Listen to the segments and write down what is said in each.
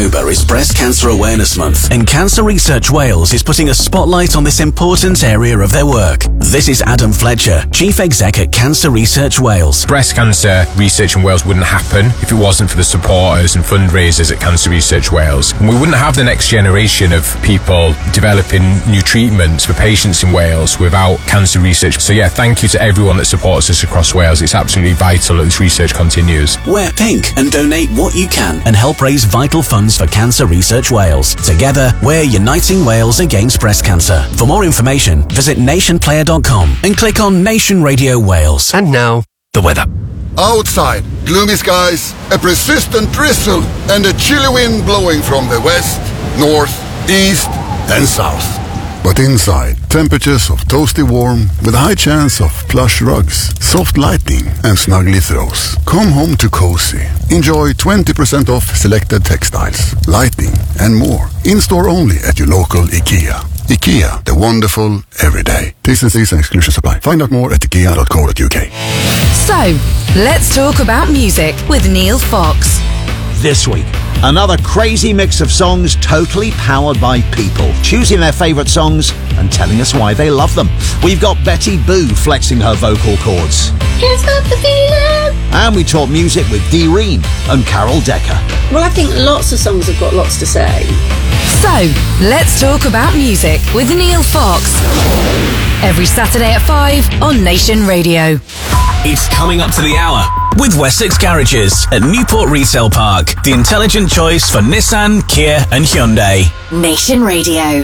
October is Breast Cancer Awareness Month, and Cancer Research Wales is putting a spotlight on this important area of their work. This is Adam Fletcher, Chief Exec at Cancer Research Wales. Breast cancer research in Wales wouldn't happen if it wasn't for the supporters and fundraisers at Cancer Research Wales. And we wouldn't have the next generation of people developing new treatments for patients in Wales without cancer research. So yeah, thank you to everyone that supports us across Wales. It's absolutely vital that this research continues. Wear pink and donate what you can and help raise vital funds for Cancer Research Wales. Together, we're uniting Wales against breast cancer. For more information, visit nationplayer.com and click on Nation Radio Wales. And now, the weather. Outside, gloomy skies, a persistent drizzle, and a chilly wind blowing from the west, north, east, and south. But inside, temperatures of toasty warm with a high chance of plush rugs, soft lighting, and snuggly throws. Come home to cozy. Enjoy 20% off selected textiles, lighting, and more. In-store only at your local IKEA. IKEA, the wonderful everyday. T&Cs and exclusions apply. Find out more at ikea.co.uk. So, let's talk about music with Neil Fox. This week, another crazy mix of songs totally powered by people, choosing their favourite songs and telling us why they love them. We've got Betty Boo flexing her vocal cords. Can't stop the feeling. And we talk music with Dee Reen and Carol Decker. Well, I think lots of songs have got lots to say. So, let's talk about music with Neil Fox. Every Saturday at 5 on Nation Radio. It's coming up to the hour with Wessex Garages at Newport Retail Park, the intelligent choice for Nissan, Kia and Hyundai. Nation Radio.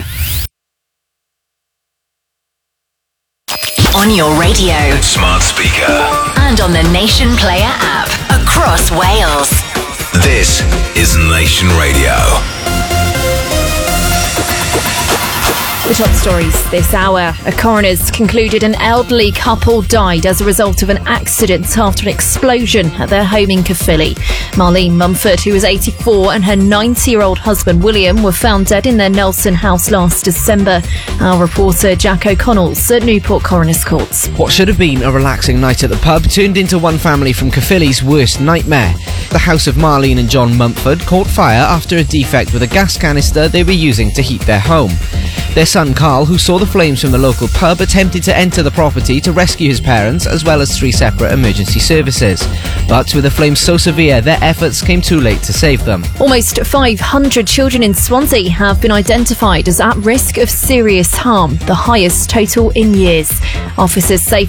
On your radio, smart speaker, and on the Nation Player app across Wales. This is Nation Radio. The top stories this hour. A coroner's concluded an elderly couple died as a result of an accident after an explosion at their home in Caerphilly. Marlene Mumford, who was 84, and her 90-year-old husband William were found dead in their Nelson house last December. Our reporter Jack O'Connell's at Newport Coroner's Court. What should have been a relaxing night at the pub turned into one family from Caerphilly's worst nightmare. The house of Marlene and John Mumford caught fire after a defect with a gas canister they were using to heat their home. Their son Carl, who saw the flames from the local pub, attempted to enter the property to rescue his parents as well as 3 separate emergency services. But with the flames so severe, their efforts came too late to save them. Almost 500 children in Swansea have been identified as at risk of serious harm, the highest total in years. Officers say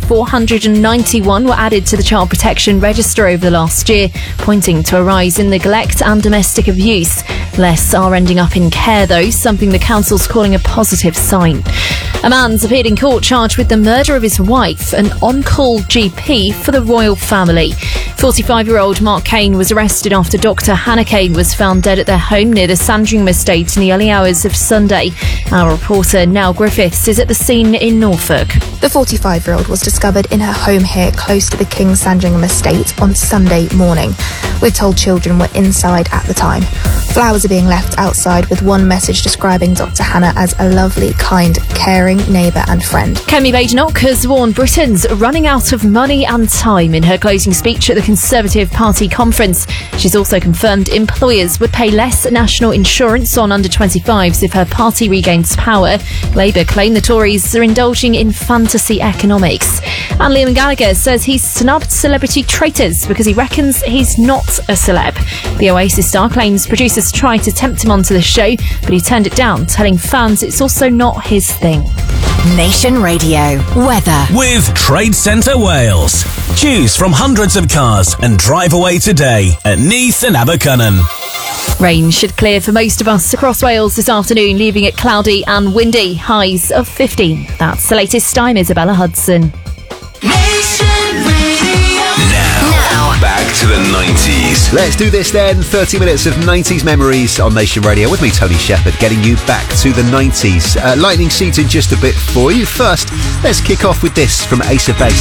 491 were added to the Child Protection Register over the last year, pointing to a rise in neglect and domestic abuse. Less are ending up in care though, something the council's calling a positive sign. A man's appeared in court charged with the murder of his wife, an on-call GP for the royal family. 45-year-old Mark Kane was arrested after Dr. Hannah Kane was found dead at their home near the Sandringham estate in the early hours of Sunday. Our reporter Nell Griffiths is at the scene in Norfolk. The 45-year-old was discovered in her home here close to the King's Sandringham estate on Sunday morning. We're told children were inside at the time. Flowers are being left outside with one message describing Dr. Hannah as a lovely, kind, caring neighbour and friend. Kemi Badenoch has warned Britons running out of money and time in her closing speech at the Conservative Party conference. She's also confirmed employers would pay less national insurance on under-25s if her party regains power. Labour claim the Tories are indulging in fantasy economics. And Liam Gallagher says he's snubbed celebrity traitors because he reckons he's not a celeb. The Oasis star claims producers tried to tempt him onto the show, but he turned it down, telling fans it's also not his thing. Nation Radio weather with Trade Centre Wales. Choose from hundreds of cars and drive away today at Neath and Abercynon. Rain should clear for most of us across Wales this afternoon, leaving it cloudy and windy, highs of 15. That's the latest. I'm Isabella Hudson. Now, back to the 90s. Let's do this then. 30 minutes of 90s memories on Nation Radio with me, Tony Shepherd, getting you back to the 90s. Lightning seeds in just a bit for you. First, let's kick off with this from Ace of Base.